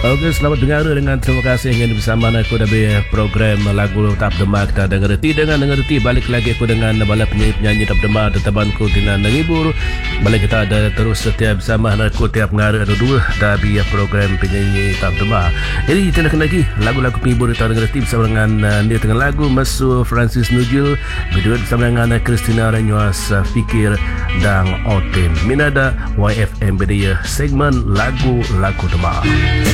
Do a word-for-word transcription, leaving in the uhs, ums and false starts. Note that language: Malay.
Okey, selamat dengar dengan terima kasih yang bersama aku dari program lagu Tap Demak kita dengar ti dengan dengar ti balik lagi aku dengan balap penyanyi Tap Demak temanku dengan ngibur balik kita ada terus setiap bersama aku tiap ngari ada dua dari program penyanyi Tap Demak. Jadi kita nak lagi lagu-lagu penghibur kita dengar ti bersama dengan dia dengan lagu Masu Francis Nujul berduet bersama dengan Christina Renyuas Fikir dan Otin Minada Y F M dia segmen lagu-lagu Demak.